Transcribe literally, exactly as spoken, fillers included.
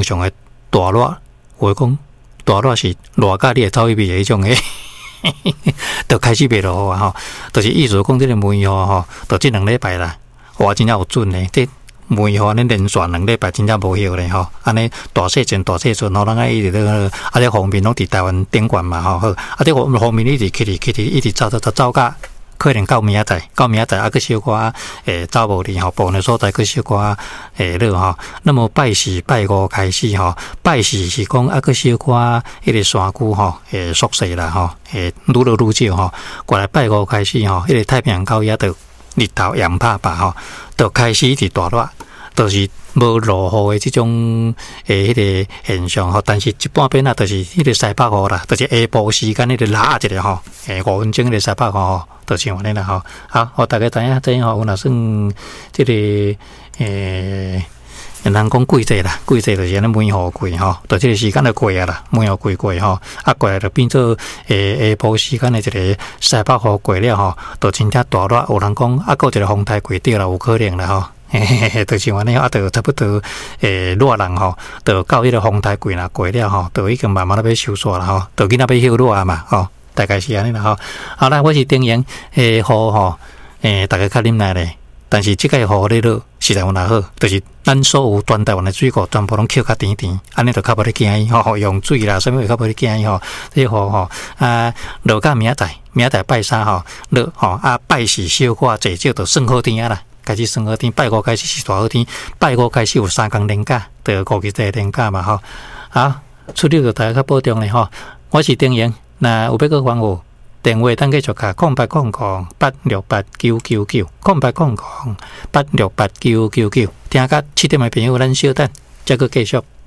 上的大热，我讲大热是热甲你会走去味的迄种诶。就开始卖落啊吼，就是意思讲这个梅雨吼，就这两礼拜啦，哇，真正有准嘞！这梅雨呢连续两礼拜真正无休咧吼，安尼大细阵大细阵吼，咱个一直这个啊，这方面拢伫台湾顶管嘛吼，好，啊，这方面一直去哩去哩，一直走走走走到可能到明仔载，到明仔载啊，个小可诶走无哩吼，部分所在个小可诶热吼。那么拜四拜五开始吼，拜四是讲啊个小可迄个山区吼诶缩细啦吼，诶愈落愈少吼。过来拜五开始吼，迄个太平洋高压就日头炎拍拍吼，就开始伫大热，就是无落雨的即种诶迄个现象吼。但是一半边啊，就是迄个西北雨啦，就是下晡时间迄个拉一个吼，诶五分钟迄个西北雨吼。就像安尼啦吼，好，我大概知影，知影吼，我若算即个诶，人讲季节啦，季节就是安尼梅雨季吼，到即个时间就过啊啦，梅雨季过吼，啊过来就变做诶下晡时间的一个西北雨过了吼，就真正大热，有人讲啊，搁一个风台过掉啦，有可能啦吼。嘿嘿嘿，就像安尼啊，就差不多诶，热人吼，就到迄个风台过啦，过了吼，就已经慢慢要收煞啦吼，就囡仔要休热啊嘛吼。大概是安尼啦吼，好啦，我是丁阳，诶，雨吼，诶，大家较忍耐咧。但是即个雨咧落，实在有哪好，就是咱所有全台湾的水库全部拢扣较甜甜，安尼就较无咧惊伊吼，用水啦，啥物较无咧惊伊吼。这雨吼啊，落到明仔载，明仔载拜三吼落吼啊，拜四小可坐少就算好天啊啦，开始算好天，拜五开始是大好天，拜五开始有三工连假，就五日节连假嘛吼。好，出入就大家较保重咧吼，我是丁阳。那有要个访问电话，等继续卡空八空空八六八九九九空八空空八六八九九九，听甲七点的朋友，咱稍等，再个继续。